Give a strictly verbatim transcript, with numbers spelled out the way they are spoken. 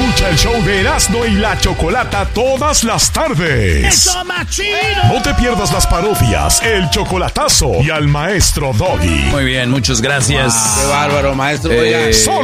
Escucha el show de Erasmo y la Chocolata todas las tardes. ¡Eso más chido! No te pierdas las parodias, el chocolatazo y al maestro Doggy. Muy bien, muchas gracias. Wow, qué bárbaro, maestro. Eh, Oiga. Solo